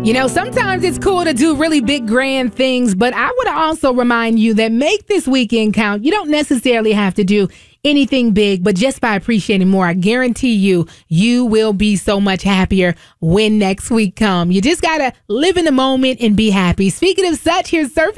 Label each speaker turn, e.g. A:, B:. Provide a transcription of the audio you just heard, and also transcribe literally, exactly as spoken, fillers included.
A: You know, sometimes it's cool to do really big, grand things, but I would also remind you that make this weekend count. You don't necessarily have to do anything big, but just by appreciating more, I guarantee you, you will be so much happier when next week comes. You just got to live in the moment and be happy. Speaking of such, here's Surface